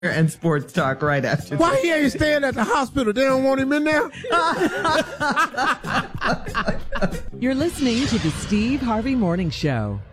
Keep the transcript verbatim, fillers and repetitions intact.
and sports talk right after Why this. he ain't staying at the hospital? They don't want him in there? You're listening to the Steve Harvey Morning Show.